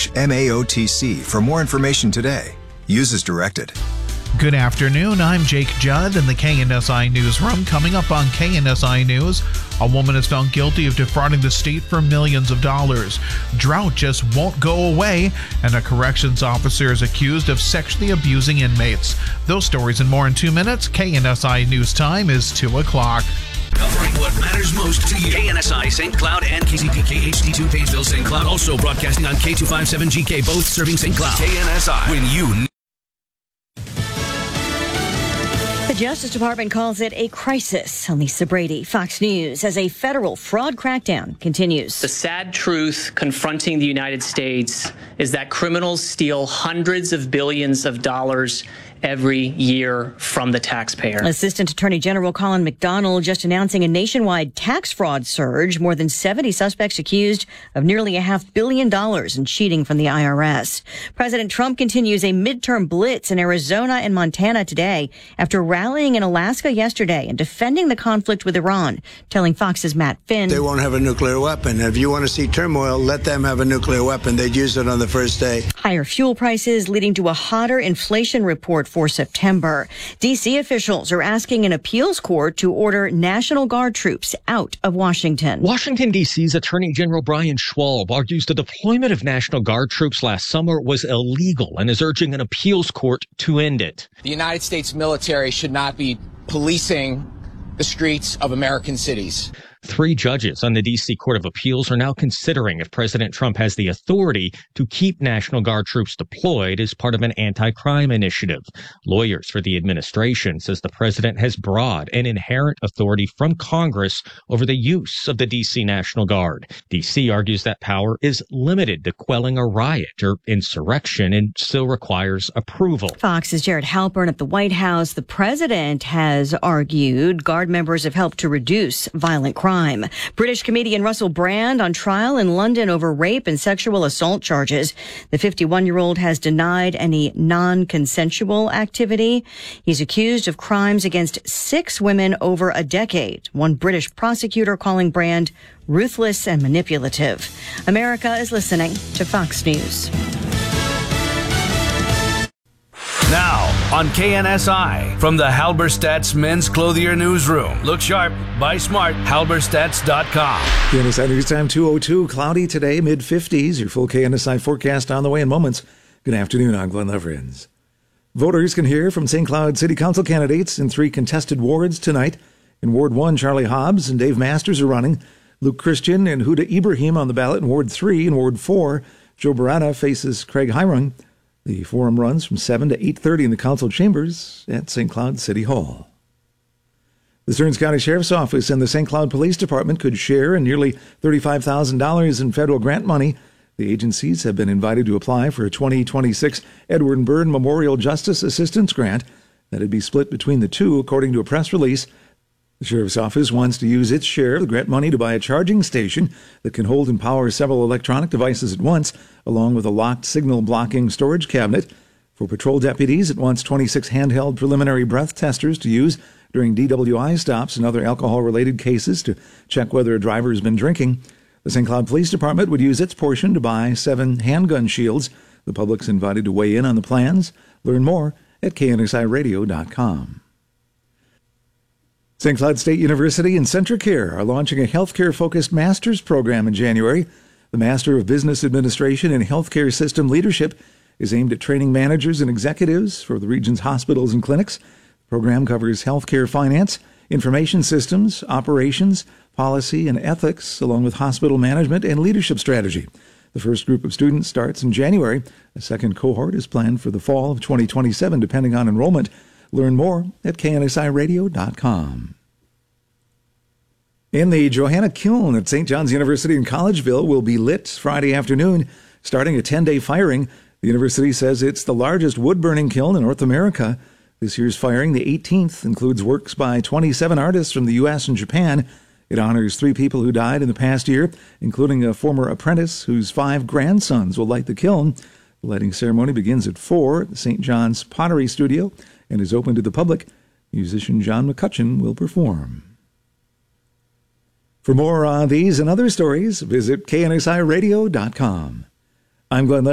KNSI.com/MAOTC for more information today. Use as directed. Good afternoon, I'm Jake Judd in the KNSI Newsroom. Coming up on KNSI News, a woman is found guilty of defrauding the state for millions of dollars. Drought just won't go away, and a corrections officer is accused of sexually abusing inmates. Those stories and more in 2 minutes. KNSI News time is 2 o'clock. Covering what matters most to you. KNSI St. Cloud and KCPK HD2 Painesville St. Cloud. Also broadcasting on K257GK, both serving St. Cloud. KNSI. When you... The Justice Department calls it a crisis. Lisa Brady, Fox News, as a federal fraud crackdown continues. The sad truth confronting the United States is that criminals steal hundreds of billions of dollars every year from the taxpayer. Assistant Attorney General Colin McDonald just announcing a nationwide tax fraud surge. More than 70 suspects accused of nearly $500 million in cheating from the IRS. President Trump continues a midterm blitz in Arizona and Montana today after rallying in Alaska yesterday and defending the conflict with Iran, telling Fox's Matt Finn. They won't have a nuclear weapon. If you want to see turmoil, let them have a nuclear weapon. They'd use it on the first day. Higher fuel prices leading to a hotter inflation report for September. D.C. officials are asking an appeals court to order National Guard troops out of Washington. Washington, D.C.'s Attorney General Brian Schwalb argues the deployment of National Guard troops last summer was illegal and is urging an appeals court to end it. The United States military should not be policing the streets of American cities. 3 judges on the D.C. Court of Appeals are now considering if President Trump has the authority to keep National Guard troops deployed as part of an anti-crime initiative. Lawyers for the administration says the president has broad and inherent authority from Congress over the use of the D.C. National Guard. D.C. argues that power is limited to quelling a riot or insurrection and still requires approval. Fox's Jared Halpern at the White House. The president has argued Guard members have helped to reduce violent crime. British comedian Russell Brand on trial in London over rape and sexual assault charges. The 51-year-old has denied any non-consensual activity. He's accused of crimes against 6 women over a decade. One British prosecutor calling Brand ruthless and manipulative. America is listening to Fox News. Now, on KNSI, from the Halberstadt's Men's Clothier Newsroom. Look sharp, buy smart, halberstats.com. KNSI News Time 2:02, cloudy today, mid-50s. Your full KNSI forecast on the way in moments. Good afternoon, I'm Glenn Leverins. Voters can hear from St. Cloud City Council candidates in 3 contested wards tonight. In Ward 1, Charlie Hobbs and Dave Masters are running. Luke Christian and Huda Ibrahim on the ballot in Ward 3. In Ward 4, Joe Barata faces Craig Hirung. The forum runs from 7 to 8:30 in the council chambers at St. Cloud City Hall. The Stearns County Sheriff's Office and the St. Cloud Police Department could share in nearly $35,000 in federal grant money. The agencies have been invited to apply for a 2026 Edward Byrne Memorial Justice Assistance Grant that'd be split between the two, according to a press release. The Sheriff's Office wants to use its share of the grant money to buy a charging station that can hold and power several electronic devices at once, along with a locked signal-blocking storage cabinet. For patrol deputies, it wants 26 handheld preliminary breath testers to use during DWI stops and other alcohol-related cases to check whether a driver has been drinking. The St. Cloud Police Department would use its portion to buy 7 handgun shields. The public's invited to weigh in on the plans. Learn more at KNSIRadio.com. St. Cloud State University and Centricare are launching a healthcare-focused master's program in January. The Master of Business Administration and Healthcare System Leadership is aimed at training managers and executives for the region's hospitals and clinics. The program covers healthcare finance, information systems, operations, policy, and ethics, along with hospital management and leadership strategy. The first group of students starts in January. A second cohort is planned for the fall of 2027, depending on enrollment. Learn more at KNSIRadio.com. And the Johanna Kiln at St. John's University in Collegeville will be lit Friday afternoon, starting a 10-day firing. The university says it's the largest wood-burning kiln in North America. This year's firing, the 18th, includes works by 27 artists from the U.S. and Japan. It honors 3 people who died in the past year, including a former apprentice whose 5 grandsons will light the kiln. The lighting ceremony begins at 4 at the St. John's Pottery Studio and is open to the public. Musician John McCutcheon will perform. For more on these and other stories, visit KNSIRadio.com. I'm Glenn